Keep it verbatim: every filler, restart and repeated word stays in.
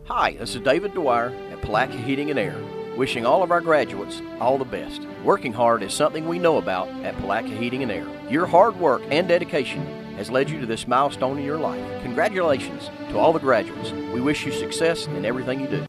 Hi, this is David Dwyer at Palaca Heating and Air, wishing all of our graduates all the best. Working hard is something we know about at Palaca Heating and Air. Your hard work and dedication has led you to this milestone in your life. Congratulations to all the graduates. We wish you success in everything you do.